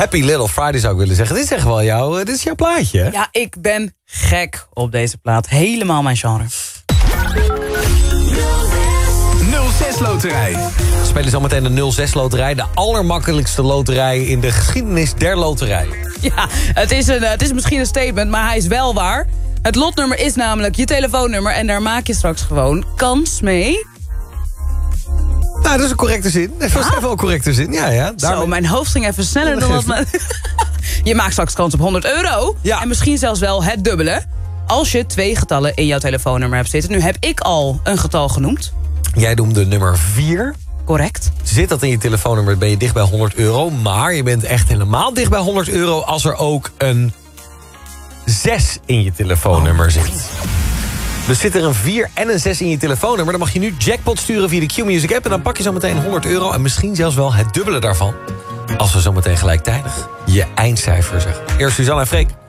Happy Little Friday zou ik willen zeggen. Dit is echt wel dit is jouw plaatje, hè? Ja, ik ben gek op deze plaat. Helemaal mijn genre. 06 Loterij. We spelen zometeen de 06-loterij. De allermakkelijkste loterij in de geschiedenis der loterij. Ja, het is misschien een statement, maar hij is wel waar. Het lotnummer is namelijk je telefoonnummer en daar maak je straks gewoon kans mee. Nou, dat is een correcte zin. Dat was even een correcte zin, ja. Zo, mijn hoofd ging even sneller dan wat me... Je maakt straks kans op €100. Ja. En misschien zelfs wel het dubbele. Als je 2 getallen in jouw telefoonnummer hebt zitten. Nu heb ik al een getal genoemd. Jij noemde nummer 4. Correct. Zit dat in je telefoonnummer, ben je dicht bij €100. Maar je bent echt helemaal dicht bij €100 als er ook een 6 in je telefoonnummer zit. Dus zit er een 4 en een 6 in je telefoonnummer... dan mag je nu jackpot sturen via de Q-Music app... en dan pak je zo meteen €100 en misschien zelfs wel het dubbele daarvan... als we zo meteen gelijktijdig je eindcijfer zeggen. Eerst Suzanne en Freek.